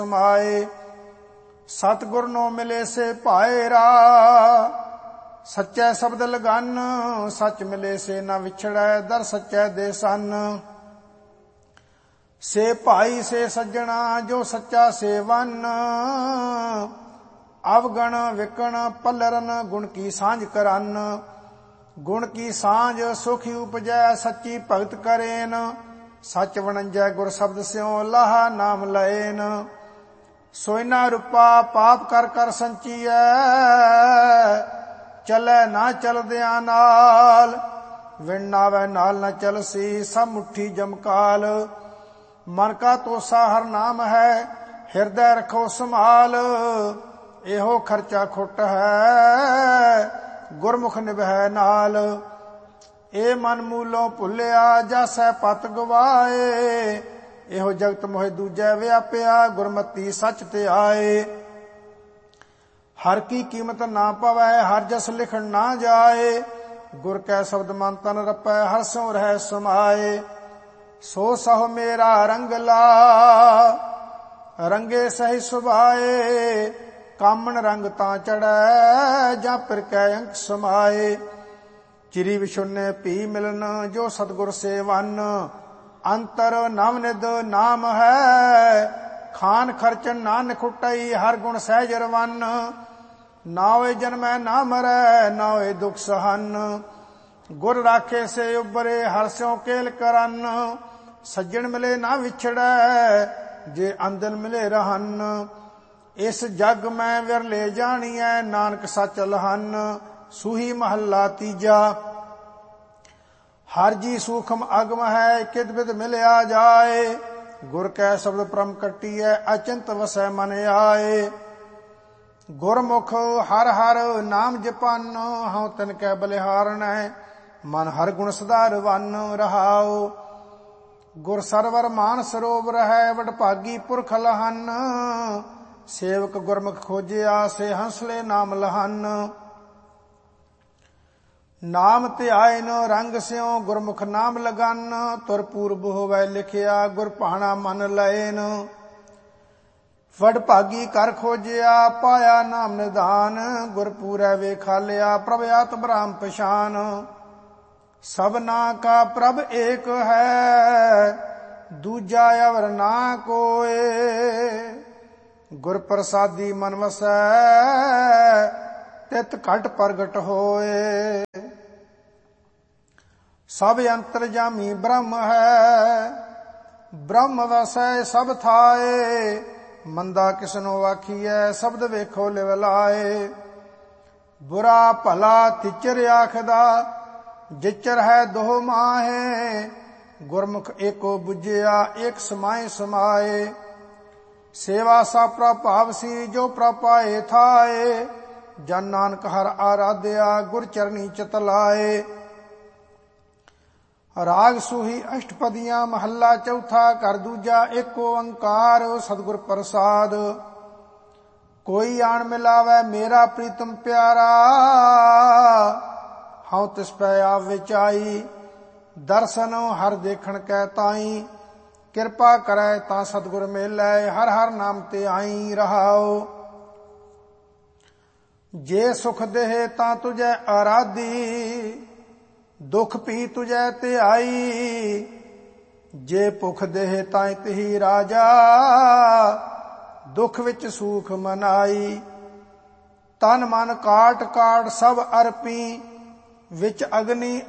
समाए। सतगुर नो मिले से पाएरा, सच्चे शब्द लगन। सच मिले से न विछड़ै, दर सच्चे दे सन। से भाई से सज्जणा, जो सच्चा सेवन। अवगण विकण पलरन, गुण की सांझ करन। गुण की सांझ सुखी उपजै, सच्ची भगत करेन। सच वणंजै गुर शब्द स्यों, लाहा नाम लएन। सोइना रूपा पाप कर कर संचीਐ, चलै ना चलदियां नाल। विण नावै नाल न चलसी, सब मुट्ठी जमकाल। मन का तोसा हर नाम है, हिरदय रखो संभाल। एहो खर्चा खुट है, गुरमुख निभै नाल। ए मन मूलों भुलिया, जासै पत गवाए। एहो जगत मोहि दूजै व्यापिया, गुरमति सच ते आए। हर की कीमत ना पवै, हर जस लिखण ना जाए। गुर कै शब्द मन तन रपै, हर स्यों रह समाए। सो सहो मेरा रंगला, रंगे सही सुभाए। कामन रंग तां चढ़ै, जां पिर कै अंक समाए। चिरी विशुन्ने पी मिलन, जो सतगुर सेवन। अंतर नवनिध नाम है, खान खर्चन ना निखुटई। हर गुण सहज रवन, ना होए जन्मै ना मरै, ना होए दुख सहन। गुर राखे से उबरे, हर स्यों केल करन। सज्जन मिले ना विछड़ै, जे अंदन मिले रहन। इस जग में विरले जानिए, नानक सच लहन। सूही महला तीजा। हर जी सूखम अगम है, किद बिद मिलया जाए। गुर कै शब्द परम कटिए, अचिंत वसै मन आए। गुरमुख हर हर नाम जपन, हऊँ तिन कै बलिहारण। मन हर गुण सदारवन रहाओ। गुर सरवर मान सरोवर है, वडभागी पुरख लहन। सेवक गुरमुख खोजिया, से हंसले नाम लहन। नाम ध्याय न रंग स्यों, गुरमुख नाम लगन। तुर पूर्व होवै लिखिया, गुर भाणा मन लएन। वडभागी कर खोजिया, पाया नाम निधान। गुर पूरै वेखालिया, प्रभ आत ब्रह्म पछान। सबना का प्रभ एक है, दूजा अवर ना कोय। गुर प्रसादी मन वसै, तित घट प्रगट होए। सब अंतर्जामी ब्रह्म है, ब्रह्म वसै सब थाए। मंदा किसनो आखिए, शब्द वेखो लिव लाए। बुरा भला तिचर आखदा, जिचर है दो माहे। गुरमुख एको बुझिया, एक समाए समाए। सेवा सा प्रभाव सी, जो प्रपाए थाए। जन नानक हर आराध्या, गुर चरणी चित लाए। राग सूही अष्टपदियां, महला चौथा कर दूजा। एको ओंकार सतगुर प्रसाद। कोई आन मिलावै, मेरा प्रीतम प्यारा। हऊँ तिस पै आप विचाई, दर्शन हर देखण कै ताई। किरपा करै तां सतगुर मेलै, हर हर नाम ते आई रहाओ। जे सुख देह तां तुझै आराधी, दुख पी तुझै ध्याई। जे भुख देह तां तिही राजा, दुख विच सूख मनाई। तन मन काट काट सब अर्पी, विच अग्नि